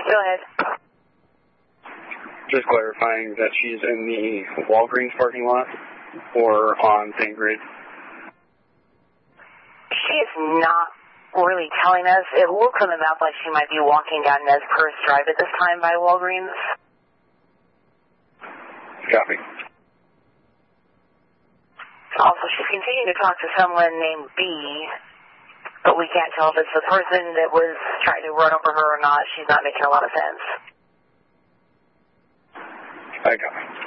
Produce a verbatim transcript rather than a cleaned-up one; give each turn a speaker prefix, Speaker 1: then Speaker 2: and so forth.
Speaker 1: Go ahead.
Speaker 2: Just clarifying that she's in the Walgreens parking lot or on Saint Grid.
Speaker 1: She is not really telling us. It looks on the map like she might be walking down Nez Perce Drive at this time by Walgreens.
Speaker 2: Copy.
Speaker 1: Also, she's continuing to talk to someone named B, but we can't tell if it's the person that was trying to run over her or not. She's not making a lot of sense.
Speaker 2: I got it.